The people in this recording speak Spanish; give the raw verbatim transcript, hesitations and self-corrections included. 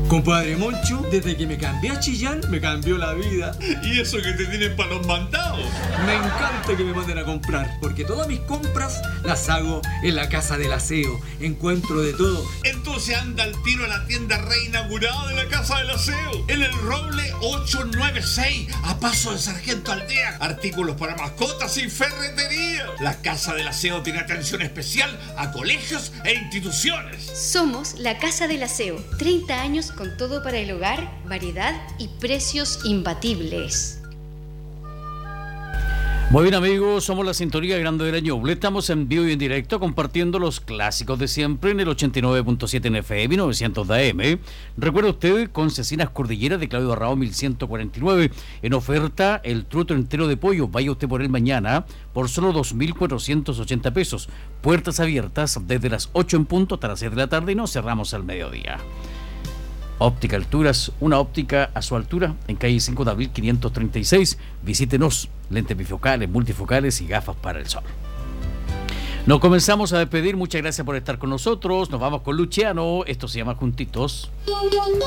Compadre Moncho, desde que me cambié a Chillán, me cambió la vida. ¿Y eso que te tienen para los mandados? Me encanta que me manden a comprar, porque todas mis compras las hago en la Casa del Aseo. Encuentro de todo. Entonces anda al tiro a la tienda reinaugurada de la Casa del Aseo, en el Roble ochocientos noventa y seis, a paso de Sargento Aldea. Artículos para mascotas y ferretería. La Casa del Aseo tiene atención especial a colegios e instituciones. Somos la Casa del Aseo. treinta años con todo para el hogar, variedad y precios imbatibles. Muy bien, amigos, somos la sintonía grande del año. Estamos en vivo y en directo compartiendo los clásicos de siempre en el ochenta y nueve punto siete en F M, novecientos de A M. Recuerda usted con Cecinas Cordillera de Claudio Arrao mil ciento cuarenta y nueve. En oferta el truto entero de pollo. Vaya usted por él mañana por solo dos mil cuatrocientos ochenta pesos. Puertas abiertas desde las ocho en punto hasta las seis de la tarde y nos cerramos al mediodía. Óptica Alturas, una óptica a su altura en calle cinco de abril quinientos treinta y seis. Visítenos, lentes bifocales, multifocales y gafas para el sol. Nos comenzamos a despedir, muchas gracias por estar con nosotros. Nos vamos con Luciano, esto se llama Juntitos.